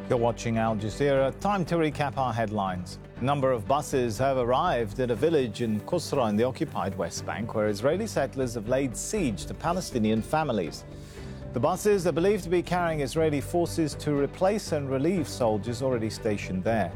You're watching Al Jazeera. Time to recap our headlines. A number of buses have arrived at a village in Qusra in the occupied West Bank, where Israeli settlers have laid siege to Palestinian families. The buses are believed to be carrying Israeli forces to replace and relieve soldiers already stationed there.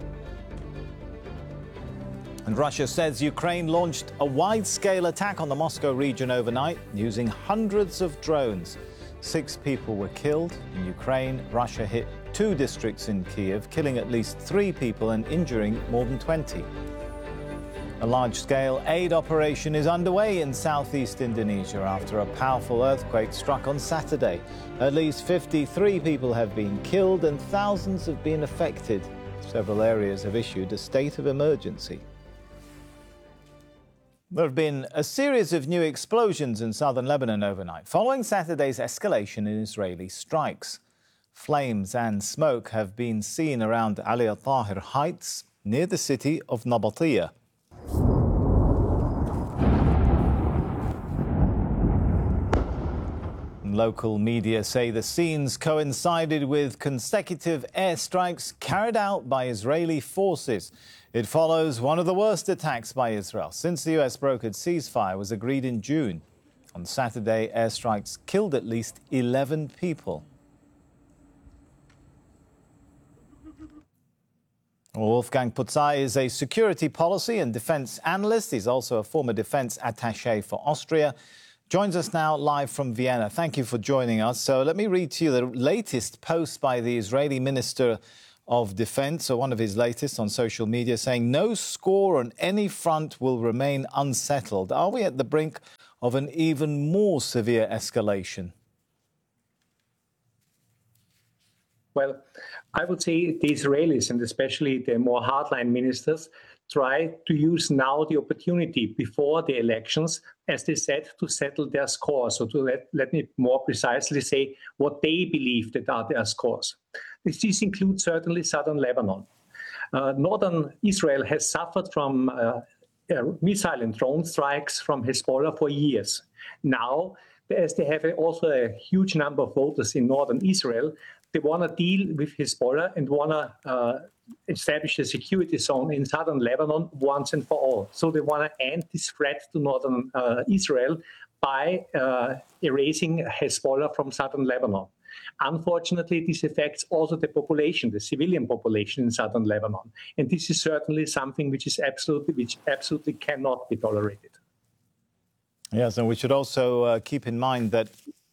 And Russia says Ukraine launched a wide-scale attack on the Moscow region overnight using hundreds of drones. 6 people were killed. In Ukraine, Russia hit 2 districts in Kiev, killing at least 3 people and injuring more than 20. A large-scale aid operation is underway in southeast Indonesia after a powerful earthquake struck on Saturday. At least 53 people have been killed and thousands have been affected. Several areas have issued a state of emergency. There have been a series of new explosions in southern Lebanon overnight, following Saturday's escalation in Israeli strikes. Flames and smoke have been seen around Ali al-Tahir Heights, near the city of Nabatiyah. Local media say the scenes coincided with consecutive airstrikes carried out by Israeli forces. It follows one of the worst attacks by Israel since the US brokered ceasefire was agreed in June. On Saturday, airstrikes killed at least 11 people. Wolfgang Putzai is a security policy and defense analyst. He's also a former defense attaché for Austria. Joins us now live from Vienna. Thank you for joining us. So let me read to you the latest post by the Israeli Minister of Defense, or one of his latest on social media, saying no score on any front will remain unsettled. Are we at the brink of an even more severe escalation? Well, I would say the Israelis, and especially the more hardline ministers, try to use now the opportunity before the elections, as they said, to settle their scores. So to let me more precisely say what they believe that are their scores. This includes certainly southern Lebanon. Northern Israel has suffered from missile and drone strikes from Hezbollah for years. Now, as they have also a huge number of voters in northern Israel, they want to deal with Hezbollah and want to establish a security zone in southern Lebanon once and for all. So they want to end this threat to northern Israel by erasing Hezbollah from southern Lebanon. Unfortunately, this affects also the population, the civilian population in southern Lebanon. And this is certainly something which absolutely cannot be tolerated. Yes, and we should also keep in mind that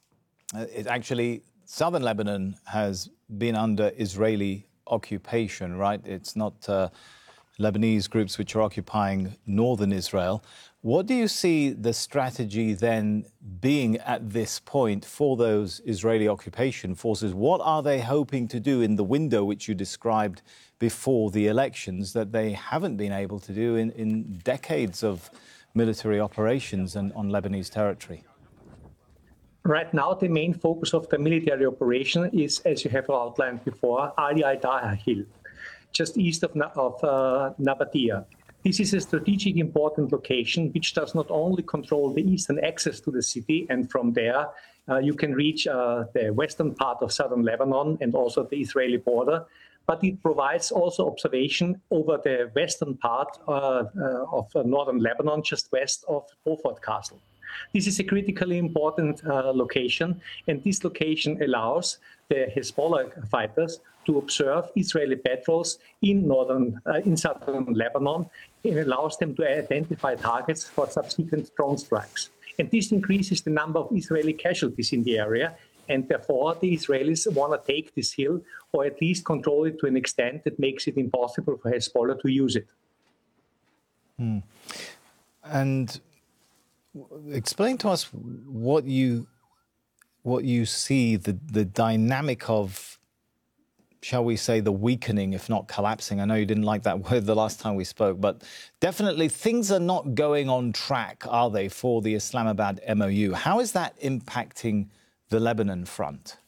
southern Lebanon has been under Israeli occupation, right? It's not Lebanese groups which are occupying northern Israel. What do you see the strategy then being at this point for those Israeli occupation forces? What are they hoping to do in the window which you described before the elections that they haven't been able to do in decades of military operations on Lebanese territory? Right now, the main focus of the military operation is, as you have outlined before, Ali al-Tahir Hill, just east of Nabatiyah. This is a strategic important location which does not only control the eastern access to the city, and from there you can reach the western part of southern Lebanon and also the Israeli border, but it provides also observation over the western part of northern Lebanon, just west of Beaufort Castle. This is a critically important location, and this location allows the Hezbollah fighters to observe Israeli patrols in southern Lebanon. It allows them to identify targets for subsequent drone strikes. And this increases the number of Israeli casualties in the area, and therefore the Israelis want to take this hill, or at least control it to an extent that makes it impossible for Hezbollah to use it. And explain to us what you see the dynamic of, shall we say, the weakening, if not collapsing. I know you didn't like that word the last time we spoke, but definitely things are not going on track, are they, for the Islamabad MOU? How is that impacting the Lebanon front?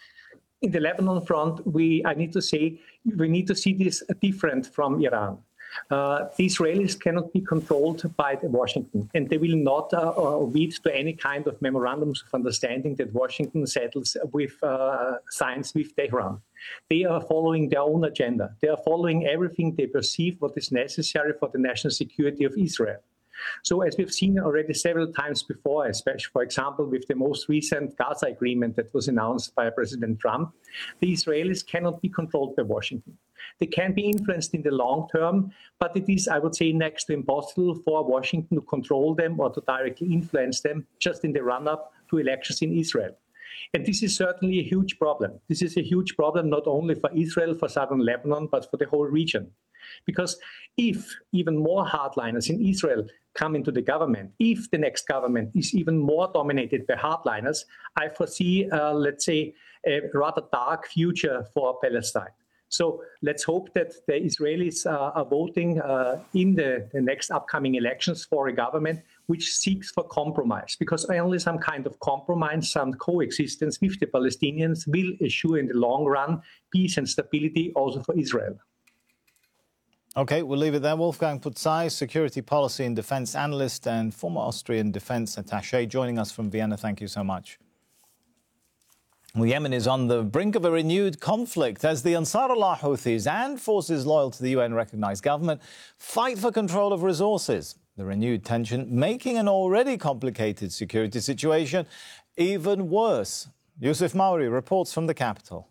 In the Lebanon front, I need to say we need to see this different from Iran. The Israelis cannot be controlled by Washington, and they will not lead to any kind of memorandums of understanding that Washington signs with Tehran. They are following their own agenda. They are following everything they perceive what is necessary for the national security of Israel. So as we've seen already several times before, especially, for example, with the most recent Gaza agreement that was announced by President Trump, the Israelis cannot be controlled by Washington. They can be influenced in the long term, but it is, I would say, next to impossible for Washington to control them or to directly influence them just in the run-up to elections in Israel. And this is certainly a huge problem. This is a huge problem not only for Israel, for southern Lebanon, but for the whole region. Because if even more hardliners in Israel come into the government, if the next government is even more dominated by hardliners, I foresee, let's say, a rather dark future for Palestine. So let's hope that the Israelis are voting in the next upcoming elections for a government which seeks for compromise, because only some kind of compromise, some coexistence with the Palestinians will assure in the long run peace and stability also for Israel. OK, we'll leave it there. Wolfgang Putzai, security policy and defence analyst and former Austrian defence attaché, joining us from Vienna. Thank you so much. Well, Yemen is on the brink of a renewed conflict as the Ansar Allah Houthis and forces loyal to the UN-recognised government fight for control of resources. The renewed tension making an already complicated security situation even worse. Yusuf Mauri reports from the capital.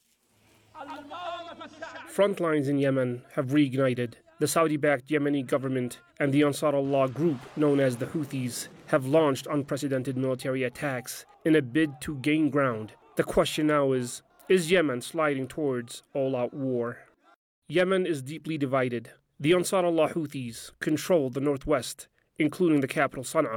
Front lines in Yemen have reignited. The Saudi-backed Yemeni government and the Ansar Allah group, known as the Houthis, have launched unprecedented military attacks in a bid to gain ground. The question now is Yemen sliding towards all-out war? Yemen is deeply divided. The Ansar Allah Houthis control the northwest, including the capital Sana'a.